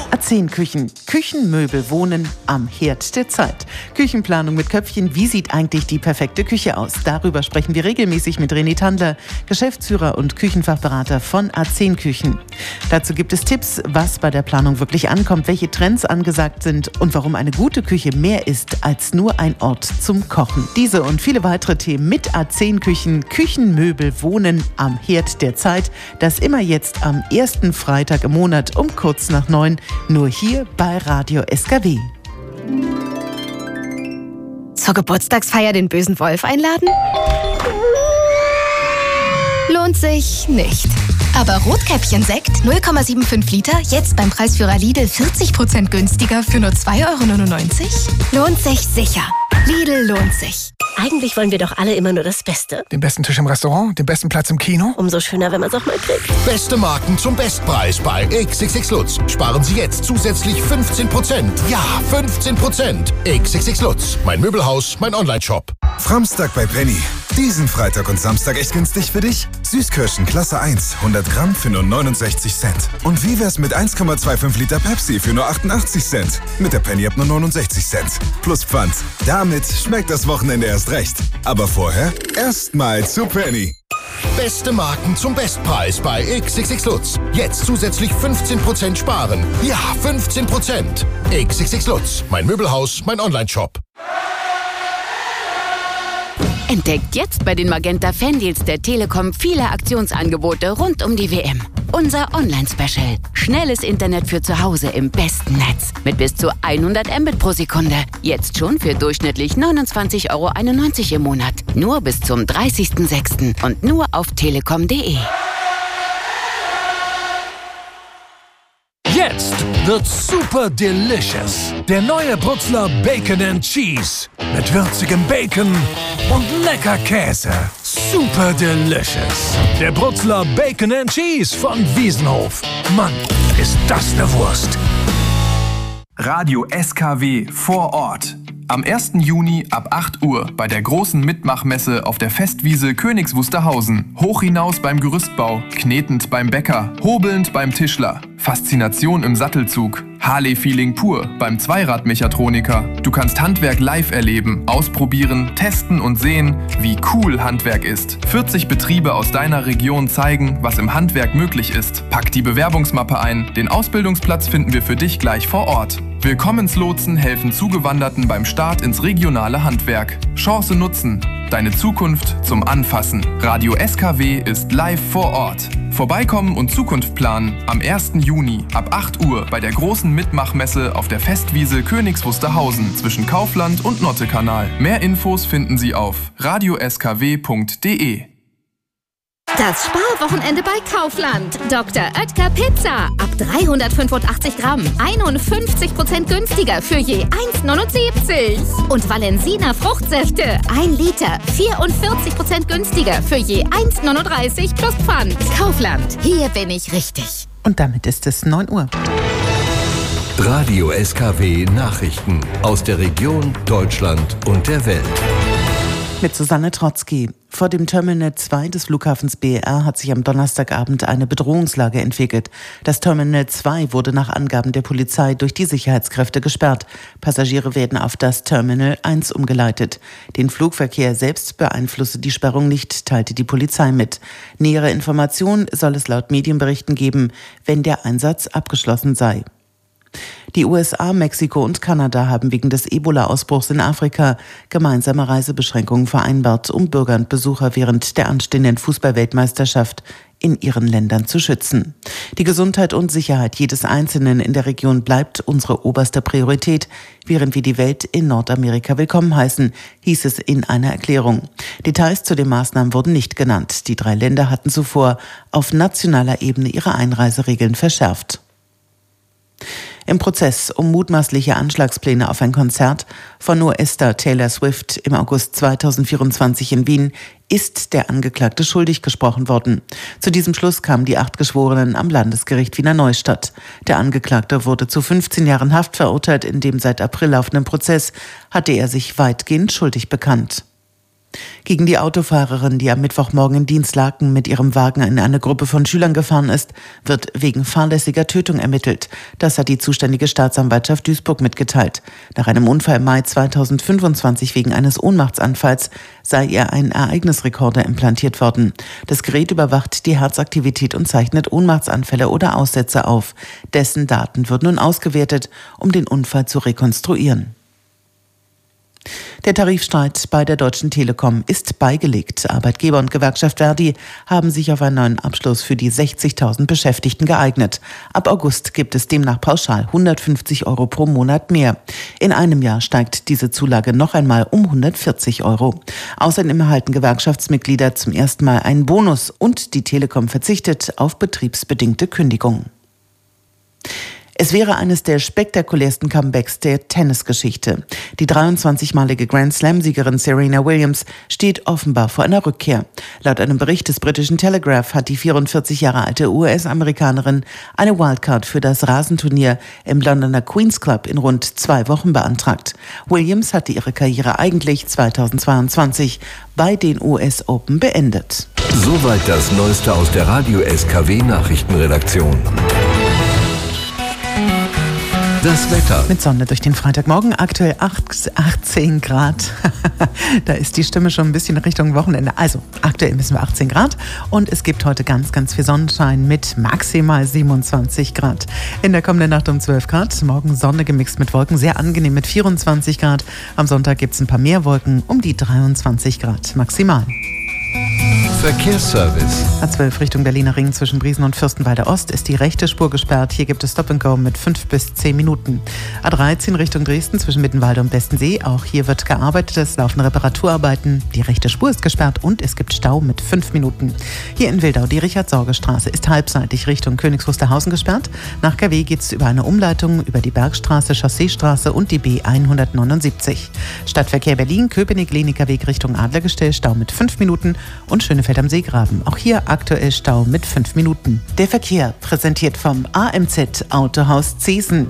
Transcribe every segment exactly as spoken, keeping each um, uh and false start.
A zehn Küchen. Küchenmöbel wohnen am Herd der Zeit. Küchenplanung mit Köpfchen. Wie sieht eigentlich die perfekte Küche aus? Darüber sprechen wir regelmäßig mit René Tandler, Geschäftsführer und Küchenfachberater von A zehn Küchen. Dazu gibt es Tipps, was bei der Planung wirklich ankommt, welche Trends angesagt sind und warum eine gute Küche mehr ist als nur ein Ort zum Kochen. Diese und viele weitere Themen mit A zehn Küchen. Küchenmöbel wohnen am Herd der Zeit. Das immer jetzt am ersten Freitag im Monat um kurz nach neun. Nur hier bei Radio S K W. Zur Geburtstagsfeier den bösen Wolf einladen? Lohnt sich nicht. Aber Rotkäppchen-Sekt null Komma fünfundsiebzig Liter, jetzt beim Preisführer Lidl vierzig Prozent günstiger für nur zwei Euro neunundneunzig? Lohnt sich sicher. Lidl lohnt sich. Eigentlich wollen wir doch alle immer nur das Beste. Den besten Tisch im Restaurant, den besten Platz im Kino. Umso schöner, wenn man es auch mal kriegt. Beste Marken zum Bestpreis bei X X X Lutz. Sparen Sie jetzt zusätzlich fünfzehn Prozent. Ja, fünfzehn Prozent. X X X Lutz. Mein Möbelhaus, mein Onlineshop. Framstag bei Penny. Diesen Freitag und Samstag echt günstig für dich? Süßkirschen Klasse eins, hundert Gramm für nur neunundsechzig Cent. Und wie wär's mit eins Komma fünfundzwanzig Liter Pepsi für nur achtundachtzig Cent? Mit der Penny ab nur neunundsechzig Cent. Plus Pfand. Damit schmeckt das Wochenende erst recht. Aber vorher erstmal zu Penny. Beste Marken zum Bestpreis bei X X X Lutz. Jetzt zusätzlich fünfzehn Prozent sparen. Ja, fünfzehn Prozent. X X X Lutz. Mein Möbelhaus, mein Onlineshop. Entdeckt jetzt bei den Magenta Fandeals der Telekom viele Aktionsangebote rund um die W M. Unser Online-Special. Schnelles Internet für zu Hause im besten Netz. Mit bis zu hundert Mbit pro Sekunde. Jetzt schon für durchschnittlich neunundzwanzig Euro einundneunzig im Monat. Nur bis zum dreißigsten sechsten und nur auf telekom punkt de. Jetzt wird's super delicious. Der neue Brutzler Bacon and Cheese. Mit würzigem Bacon und lecker Käse. Super delicious. Der Brutzler Bacon and Cheese von Wiesenhof. Mann, ist das eine Wurst. Radio S K W vor Ort. Am ersten Juni ab acht Uhr bei der großen Mitmachmesse auf der Festwiese Königs Wusterhausen. Hoch hinaus beim Gerüstbau, knetend beim Bäcker, hobelnd beim Tischler. Faszination im Sattelzug. Harley-Feeling pur beim Zweiradmechatroniker. Du kannst Handwerk live erleben, ausprobieren, testen und sehen, wie cool Handwerk ist. vierzig Betriebe aus deiner Region zeigen, was im Handwerk möglich ist. Pack die Bewerbungsmappe ein. Den Ausbildungsplatz finden wir für dich gleich vor Ort. Willkommenslotsen helfen Zugewanderten beim Start ins regionale Handwerk. Chance nutzen. Deine Zukunft zum Anfassen. Radio S K W ist live vor Ort. Vorbeikommen und Zukunft planen am ersten Juni ab acht Uhr bei der großen Mitmachmesse auf der Festwiese Königs Wusterhausen zwischen Kaufland und Nottekanal. Mehr Infos finden Sie auf radio s k w punkt de. Das Sparwochenende bei Kaufland. Doktor Oetker Pizza. Ab dreihundertfünfundachtzig Gramm. einundfünfzig Prozent günstiger für je eins neunundsiebzig. Und Valensina Fruchtsäfte. ein Liter. vierundvierzig Prozent günstiger für je eins neununddreißig plus Pfand. Kaufland. Hier bin ich richtig. Und damit ist es neun Uhr. Radio S K W Nachrichten aus der Region, Deutschland und der Welt. Mit Susanne Trotzki. Vor dem Terminal zwei des Flughafens B E R hat sich am Donnerstagabend eine Bedrohungslage entwickelt. Das Terminal zwei wurde nach Angaben der Polizei durch die Sicherheitskräfte gesperrt. Passagiere werden auf das Terminal eins umgeleitet. Den Flugverkehr selbst beeinflusse die Sperrung nicht, teilte die Polizei mit. Nähere Informationen soll es laut Medienberichten geben, wenn der Einsatz abgeschlossen sei. Die U S A, Mexiko und Kanada haben wegen des Ebola-Ausbruchs in Afrika gemeinsame Reisebeschränkungen vereinbart, um Bürger und Besucher während der anstehenden Fußball-Weltmeisterschaft in ihren Ländern zu schützen. Die Gesundheit und Sicherheit jedes Einzelnen in der Region bleibt unsere oberste Priorität, während wir die Welt in Nordamerika willkommen heißen, hieß es in einer Erklärung. Details zu den Maßnahmen wurden nicht genannt. Die drei Länder hatten zuvor auf nationaler Ebene ihre Einreiseregeln verschärft. Im Prozess um mutmaßliche Anschlagspläne auf ein Konzert von US-Star Taylor Swift im August zweitausendvierundzwanzig in Wien ist der Angeklagte schuldig gesprochen worden. Zu diesem Schluss kamen die acht Geschworenen am Landesgericht Wiener Neustadt. Der Angeklagte wurde zu fünfzehn Jahren Haft verurteilt. In dem seit April laufenden Prozess hatte er sich weitgehend schuldig bekannt. Gegen die Autofahrerin, die am Mittwochmorgen in Dienstlaken mit ihrem Wagen in eine Gruppe von Schülern gefahren ist, wird wegen fahrlässiger Tötung ermittelt. Das hat die zuständige Staatsanwaltschaft Duisburg mitgeteilt. Nach einem Unfall im Mai zweitausendfünfundzwanzig wegen eines Ohnmachtsanfalls sei ihr ein Ereignisrekorder implantiert worden. Das Gerät überwacht die Herzaktivität und zeichnet Ohnmachtsanfälle oder Aussätze auf. Dessen Daten wird nun ausgewertet, um den Unfall zu rekonstruieren. Der Tarifstreit bei der Deutschen Telekom ist beigelegt. Arbeitgeber und Gewerkschaft Verdi haben sich auf einen neuen Abschluss für die sechzigtausend Beschäftigten geeignet. Ab August gibt es demnach pauschal hundertfünfzig Euro pro Monat mehr. In einem Jahr steigt diese Zulage noch einmal um hundertvierzig Euro. Außerdem erhalten Gewerkschaftsmitglieder zum ersten Mal einen Bonus und die Telekom verzichtet auf betriebsbedingte Kündigungen. Es wäre eines der spektakulärsten Comebacks der Tennisgeschichte. Die dreiundzwanzigmalige Grand Slam-Siegerin Serena Williams steht offenbar vor einer Rückkehr. Laut einem Bericht des britischen Telegraph hat die vierundvierzig Jahre alte U S-Amerikanerin eine Wildcard für das Rasenturnier im Londoner Queen's Club in rund zwei Wochen beantragt. Williams hatte ihre Karriere eigentlich zweitausendzweiundzwanzig bei den U S Open beendet. Soweit das Neueste aus der Radio S K W Nachrichtenredaktion. Das Wetter. Mit Sonne durch den Freitagmorgen, aktuell achtzehn Grad. Da ist die Stimme schon ein bisschen Richtung Wochenende. Also aktuell müssen wir achtzehn Grad und es gibt heute ganz, ganz viel Sonnenschein mit maximal siebenundzwanzig Grad. In der kommenden Nacht um zwölf Grad, morgen Sonne gemixt mit Wolken, sehr angenehm mit vierundzwanzig Grad. Am Sonntag gibt es ein paar mehr Wolken, um die dreiundzwanzig Grad maximal. Verkehrsservice. A zwölf Richtung Berliner Ring zwischen Briesen und Fürstenwalde Ost ist die rechte Spur gesperrt. Hier gibt es Stop and Go mit fünf bis zehn Minuten. A dreizehn Richtung Dresden zwischen Mittenwalde und Bestensee. Auch hier wird gearbeitet. Es laufen Reparaturarbeiten. Die rechte Spur ist gesperrt und es gibt Stau mit fünf Minuten. Hier in Wildau die Richard-Sorge-Straße ist halbseitig Richtung Königs Wusterhausen gesperrt. Nach K W geht es über eine Umleitung über die Bergstraße, Chausseestraße und die B hundertneunundsiebzig. Stadtverkehr Berlin, Köpenick-Lenicker Weg Richtung Adlergestell, Stau mit fünf Minuten und Schönefeld am Seegraben. Auch hier aktuell Stau mit fünf Minuten. Der Verkehr präsentiert vom A M Z Autohaus Zesen.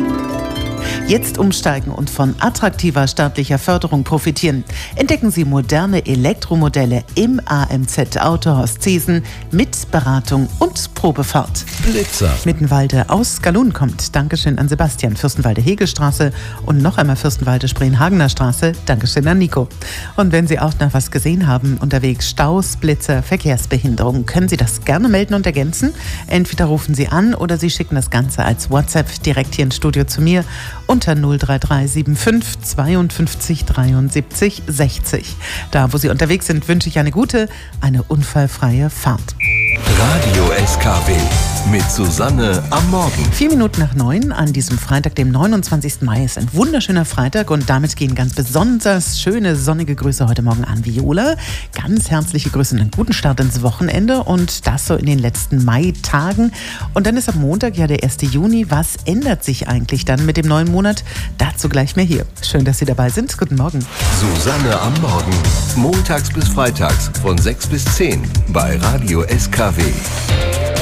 Jetzt umsteigen und von attraktiver staatlicher Förderung profitieren. Entdecken Sie moderne Elektromodelle im A M Z Autohaus Zesen mit Beratung und Probefahrt. Blitzer. Mittenwalde aus Skalun kommt. Dankeschön an Sebastian. Fürstenwalde-Hegelstraße und noch einmal Fürstenwalde-Spreen-Hagener Straße. Dankeschön an Nico. Und wenn Sie auch noch was gesehen haben, unterwegs Staus, Blitzer, Verkehrsbehinderung, können Sie das gerne melden und ergänzen. Entweder rufen Sie an oder Sie schicken das Ganze als WhatsApp direkt hier ins Studio zu mir unter null drei drei sieben fünf zweiundfünfzig dreiundsiebzig sechzig. Da, wo Sie unterwegs sind, wünsche ich eine gute, eine unfallfreie Fahrt. Radio S K W mit Susanne am Morgen. Vier Minuten nach neun an diesem Freitag, dem neunundzwanzigsten Mai, ist ein wunderschöner Freitag und damit gehen ganz besonders schöne sonnige Grüße heute Morgen an Viola. Ganz herzliche Grüße und einen guten Start ins Wochenende und das so in den letzten Mai-Tagen. Und dann ist am Montag ja der erste Juni. Was ändert sich eigentlich dann mit dem neuen Monat? Dazu gleich mehr hier. Schön, dass Sie dabei sind. Guten Morgen. Susanne am Morgen. Montags bis freitags von sechs bis zehn bei Radio S K W.